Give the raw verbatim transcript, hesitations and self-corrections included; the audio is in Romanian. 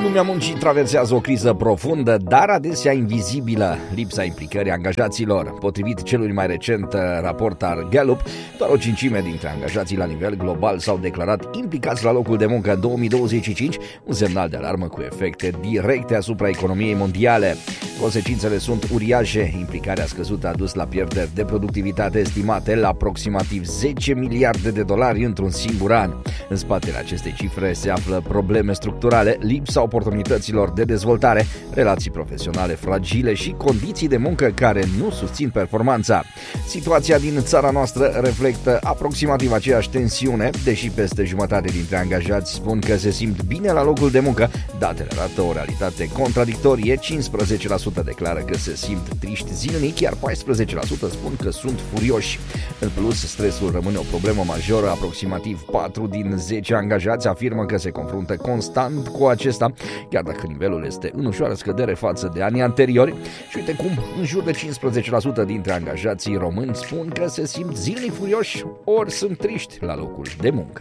Lumea muncii traversează o criză profundă, dar adesea invizibilă, lipsa implicării angajaților. Potrivit celui mai recent raport al Gallup, doar o cincime dintre angajații la nivel global s-au declarat implicați la locul de muncă în două mii douăzeci și cinci, un semnal de alarmă cu efecte directe asupra economiei mondiale. Consecințele sunt uriașe. Implicarea scăzută a dus la pierderi de productivitate estimate la aproximativ zece miliarde de dolari într-un singur an. În spatele acestei cifre se află probleme structurale, lipsa oportunităților de dezvoltare, relații profesionale fragile și condiții de muncă care nu susțin performanța. Situația din țara noastră reflectă aproximativ aceeași tensiune, deși peste jumătate dintre angajați spun că se simt bine la locul de muncă. Datele arată o realitate contradictorie, cincisprezece la sută declară că se simt triști zilnic, iar paisprezece la sută spun că sunt furioși. În plus, stresul rămâne o problemă majoră, aproximativ patru din zece angajați afirmă că se confruntă constant cu acesta, chiar dacă nivelul este în ușoară scădere față de anii anteriori. Și uite cum în jur de cincisprezece la sută dintre angajații români spun că se simt zilnic furioși ori sunt triști la locul de muncă.